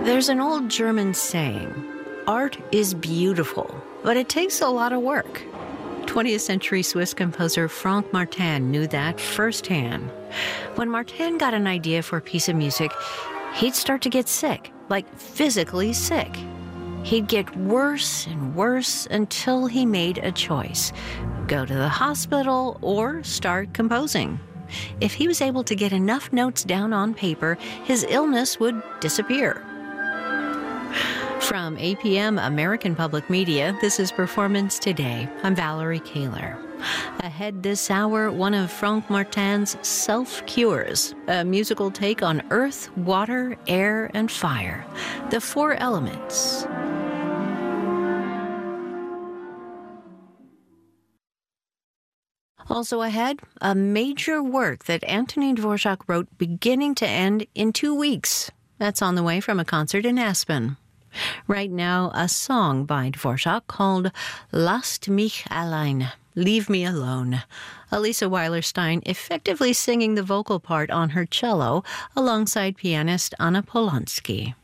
There's an old German saying, art is beautiful, but it takes a lot of work. 20th century Swiss composer Franck Martin knew that firsthand. When Martin got an idea for a piece of music, he'd start to get sick, like physically sick. He'd get worse and worse until he made a choice: go to the hospital or start composing. If he was able to get enough notes down on paper, his illness would disappear. From APM American Public Media, this is Performance Today. I'm Valerie Kaler. Ahead this hour, one of Franck Martin's self-cures, a musical take on earth, water, air, and fire, the four elements. Also ahead, a major work that Antonin Dvorak wrote beginning to end in 2 weeks. That's on the way from a concert in Aspen. Right now, a song by Dvorak called Lasst mich allein, Leave Me Alone. Elisa Weilerstein effectively singing the vocal part on her cello alongside pianist Anna Polonsky.